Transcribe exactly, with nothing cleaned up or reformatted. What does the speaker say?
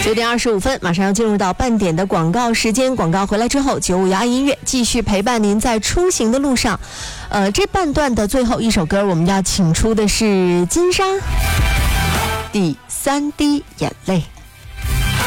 九点二十五分，马上要进入到半点的广告时间。广告回来之后，九五幺音乐继续陪伴您在出行的路上。呃，这半段的最后一首歌，我们要请出的是金莎，第三滴眼泪。